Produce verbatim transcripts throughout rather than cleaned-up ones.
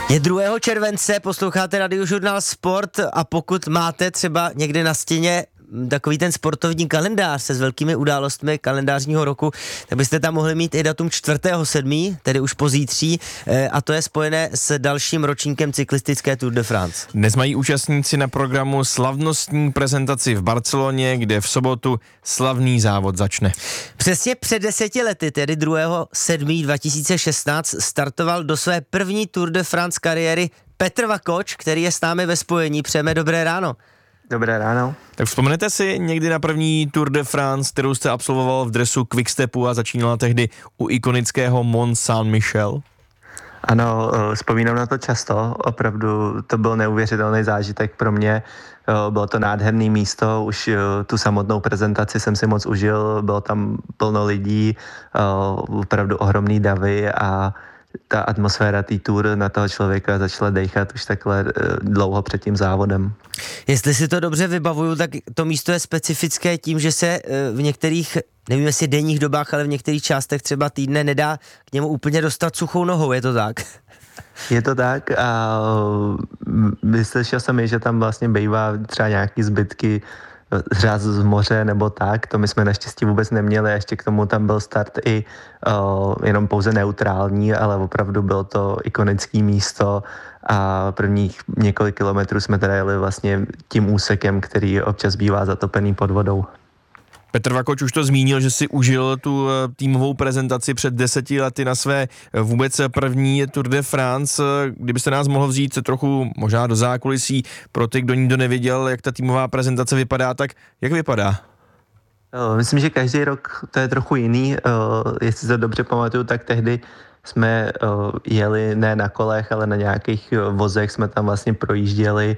Je druhého července, posloucháte Radiožurnál Sport a pokud máte třeba někde na stěně takový ten sportovní kalendář se s velkými událostmi kalendářního roku, tak byste tam mohli mít i datum čtvrtého sedmého, tedy už pozítří, a to je spojené s dalším ročníkem cyklistické Tour de France. Dnes mají účastníci na programu slavnostní prezentaci v Barceloně, kde v sobotu slavný závod začne. Přesně před deseti lety, tedy druhého sedmého dva tisíce šestnáct, startoval do své první Tour de France kariéry Petr Vakoč, který je s námi ve spojení. Přejeme dobré ráno. Dobré ráno. Tak vzpomenete si někdy na první Tour de France, kterou jste absolvoval v dresu Quickstepu a začínala tehdy u ikonického Mont Saint-Michel? Ano, vzpomínám na to často, opravdu to byl neuvěřitelný zážitek pro mě, bylo to nádherné místo, už tu samotnou prezentaci jsem si moc užil, bylo tam plno lidí, opravdu ohromný davy a ta atmosféra té tour na toho člověka začala dejchat už takhle dlouho před tím závodem. Jestli si to dobře vybavuju, tak to místo je specifické tím, že se v některých, nevím jestli denních dobách, ale v některých částech třeba týdne nedá k němu úplně dostat suchou nohou, je to tak? Je to tak a vyslyšel jsem i, že tam vlastně bývá třeba nějaký zbytky řáz z moře nebo tak, to my jsme naštěstí vůbec neměli, ještě k tomu tam byl start i uh, jenom pouze neutrální, ale opravdu bylo to ikonické místo a prvních několik kilometrů jsme teda jeli vlastně tím úsekem, který občas bývá zatopený pod vodou. Petr Vakoč už to zmínil, že si užil tu týmovou prezentaci před deseti lety na své vůbec první Tour de France. Kdybyste nás mohl vzít trochu možná do zákulisí pro ty, kdo nikdo nevěděl, jak ta týmová prezentace vypadá, tak jak vypadá? Myslím, že každý rok to je trochu jiný. Jestli se dobře pamatuju, tak tehdy jsme jeli ne na kolech, ale na nějakých vozech jsme tam vlastně projížděli.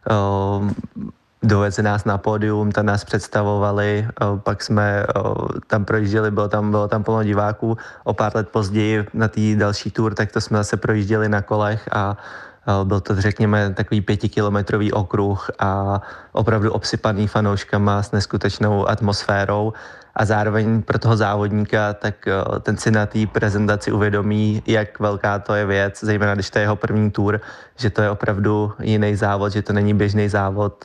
Dovezli nás na pódium, tam nás představovali, pak jsme tam projížděli, bylo tam, bylo tam plno diváků. O pár let později na té další tour, tak to jsme zase projížděli na kolech a byl to, řekněme, takový pětikilometrový okruh a opravdu obsypaný fanouškama s neskutečnou atmosférou. A zároveň pro toho závodníka, tak ten si na té prezentaci uvědomí, jak velká to je věc, zejména když to je jeho první tour, že to je opravdu jiný závod, že to není běžný závod.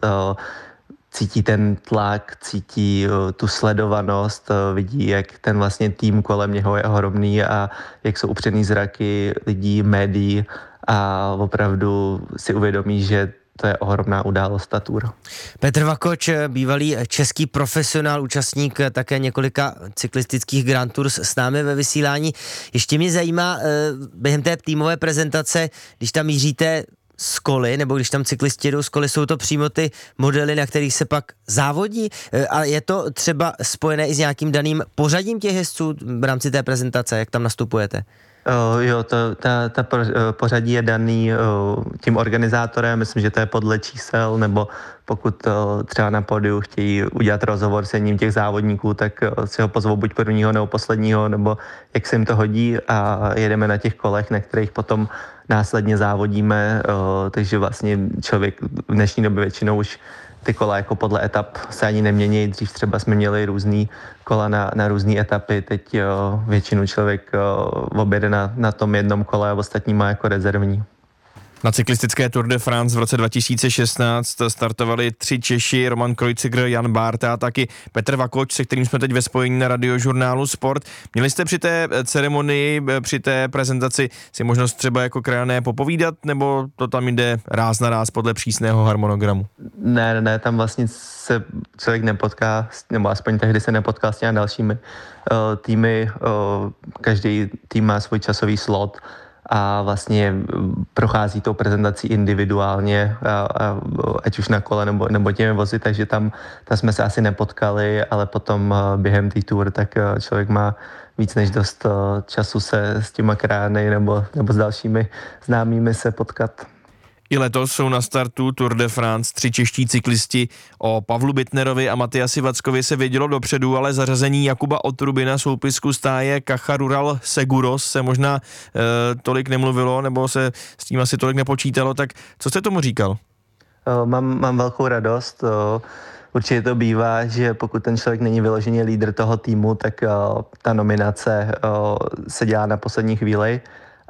Cítí ten tlak, cítí tu sledovanost, vidí, jak ten vlastně tým kolem něho je ohromný a jak jsou upřený zraky lidí, médií a opravdu si uvědomí, že to je ohromná událost, ta tour. Petr Vakoč, bývalý český profesionál, účastník také několika cyklistických Grand Tours s námi ve vysílání. Ještě mě zajímá, během té týmové prezentace, když tam míříte z koly, nebo když tam cyklisti jdou z koly, jsou to přímo ty modely, na kterých se pak závodí? A je to třeba spojené i s nějakým daným pořadím těch jezdců v rámci té prezentace, jak tam nastupujete? Uh, jo, to, ta, ta pořadí je daný uh, tím organizátorem, myslím, že to je podle čísel, nebo pokud uh, třeba na pódiu chtějí udělat rozhovor s jedním těch závodníků, tak uh, si ho pozvou buď prvního nebo posledního, nebo jak se jim to hodí a jedeme na těch kolech, na kterých potom následně závodíme, uh, takže vlastně člověk v dnešní době většinou už ty kola jako podle etap se ani nemění. Dřív třeba jsme měli různý kola na, na různé etapy, teď jo, většinu člověk jo, objede na, na tom jednom kole a ostatní má jako rezervní. Na cyklistické Tour de France v roce dva tisíce šestnáct startovali tři Češi, Roman Kreuziger, Jan Bárta a taky Petr Vakoč, se kterým jsme teď ve spojení na Radiožurnálu Sport. Měli jste při té ceremonii, při té prezentaci si možnost třeba jako krajané popovídat, nebo to tam jde ráz na ráz podle přísného harmonogramu? Ne, ne, tam vlastně se člověk nepotká, nebo aspoň tehdy se nepotká s těmi dalšími uh, týmy. Uh, každý tým má svůj časový slot a vlastně prochází tou prezentací individuálně, a, a, ať už na kole nebo, nebo těmi vozy, takže tam, tam jsme se asi nepotkali, ale potom během té tour tak člověk má víc než dost času se s těma krány nebo, nebo s dalšími známými se potkat. I letos jsou na startu Tour de France tři čeští cyklisti. O Pavlu Bittnerovi a Matyasi Vackovi se vědělo dopředu, ale zařazení Jakuba Otruby na soupisku stáje Caja Rural Seguros se možná e, tolik nemluvilo, nebo se s tím asi tolik nepočítalo. Tak co jste tomu říkal? O, mám, mám velkou radost. O, určitě to bývá, že pokud ten člověk není vyloženě lídr toho týmu, tak o, ta nominace o, se dělá na poslední chvíli.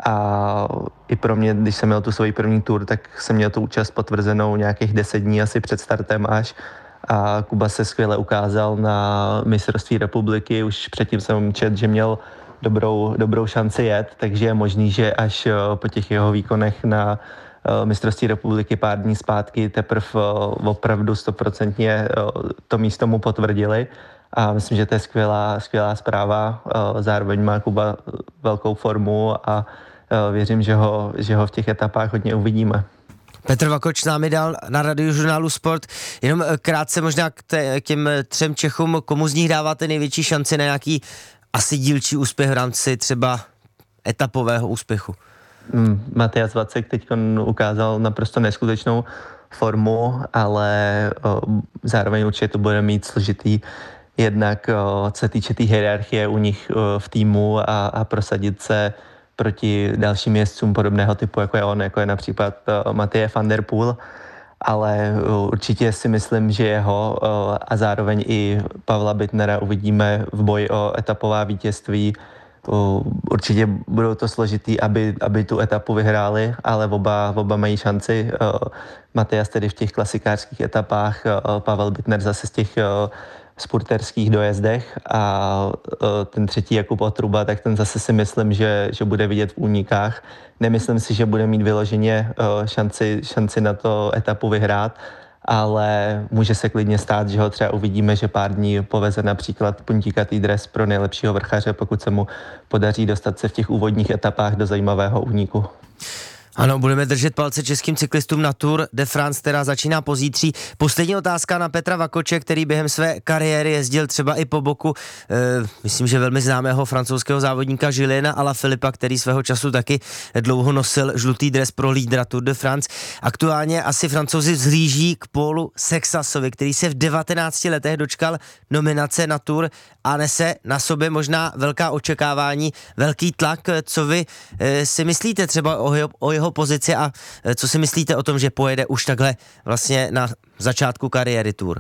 a i pro mě, když jsem měl tu svoji první tour, tak jsem měl tu účast potvrzenou nějakých deset dní asi před startem až. A Kuba se skvěle ukázal na mistrovství republiky, už předtím jsem četl, že měl dobrou, dobrou šanci jet, takže je možný, že až po těch jeho výkonech na mistrovství republiky pár dní zpátky teprve opravdu stoprocentně to místo mu potvrdili. A myslím, že to je skvělá, skvělá zpráva. Zároveň má Kuba velkou formu a věřím, že ho, že ho v těch etapách hodně uvidíme. Petr Vakoč s námi dal na Radiožurnálu Sport. Jenom krátce možná k, te, k těm třem Čechům, komu z nich dáváte největší šanci na nějaký asi dílčí úspěch v rámci třeba etapového úspěchu? Hmm, Matyáš Vacek teď ukázal naprosto neskutečnou formu, ale o, zároveň určitě to bude mít složitý jednak o, co se týče té hierarchie u nich o, v týmu a, a prosadit se proti dalším jezdcům podobného typu, jako je on, jako je například uh, Matej van der Poel, ale uh, určitě si myslím, že jeho uh, a zároveň i Pavla Bittnera uvidíme v boji o etapová vítězství. Uh, určitě budou to složitý, aby, aby tu etapu vyhráli, ale oba, oba mají šanci. Uh, Matyáš tedy v těch klasikářských etapách, uh, Pavel Bittner zase z těch uh, spurterských dojezdech a ten třetí Jakub Otruba, tak ten zase si myslím, že, že bude vidět v únikách. Nemyslím si, že bude mít vyloženě šanci, šanci na to etapu vyhrát, ale může se klidně stát, že ho třeba uvidíme, že pár dní poveze například puntíkatý dres pro nejlepšího vrchaře, pokud se mu podaří dostat se v těch úvodních etapách do zajímavého úniku. Ano, budeme držet palce českým cyklistům na Tour de France, která začíná pozítří. Poslední otázka na Petra Vakoče, který během své kariéry jezdil třeba i po boku, e, myslím, že velmi známého francouzského závodníka Juliena Alaphilippa, který svého času taky dlouho nosil žlutý dres pro lídra Tour de France. Aktuálně asi Francouzi vzhlíží k Paulu Sexasovi, který se v devatenácti letech dočkal nominace na Tour a nese na sobě možná velká očekávání, velký tlak. Co vy e, si myslíte třeba o jeho, o jeho pozici a co si myslíte o tom, že pojede už takhle vlastně na začátku kariéry Tour?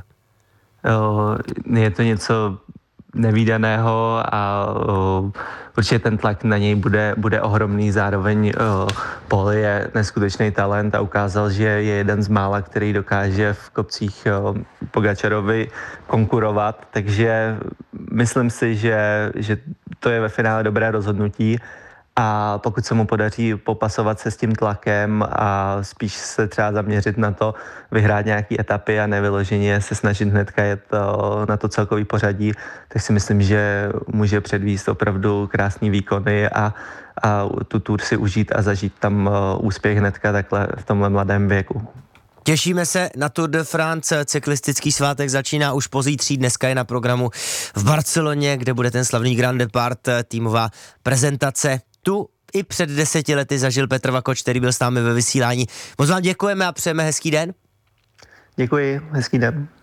Je to něco nevídaného a určitě ten tlak na něj bude, bude ohromný. Zároveň Paul je neskutečný talent a ukázal, že je jeden z mála, který dokáže v kopcích Pogačarovi konkurovat, takže myslím si, že, že to je ve finále dobré rozhodnutí. A pokud se mu podaří popasovat se s tím tlakem a spíš se třeba zaměřit na to, vyhrát nějaké etapy a nevyloženě se snažit hnedka jet na to celkový pořadí, tak si myslím, že může předvést opravdu krásný výkony a, a tu Tour si užít a zažít tam úspěch hnedka takhle v tomhle mladém věku. Těšíme se na Tour de France, cyklistický svátek začíná už pozítří, dneska je na programu v Barceloně, kde bude ten slavný Grand Depart, týmová prezentace. Tu i před deseti lety zažil Petr Vakoč, který byl s námi ve vysílání. Moc vám děkujeme a přejeme hezký den. Děkuji, hezký den.